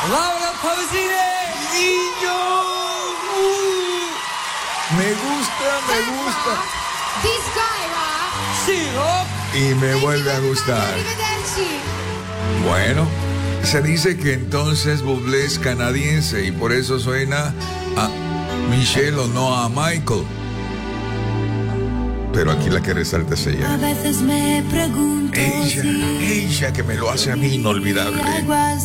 Laura Pausini. ¡Niño! Me gusta. This guy, va. Sì, oh. Y me vuelve a gustar. Arrivederci. Bueno, se dice que entonces Bublé es canadiense y por eso suena a Michelle o no a Michael. Pero aquí la que resalta es ella. A veces me pregunto Ella que me lo hace a mí inolvidable. algo así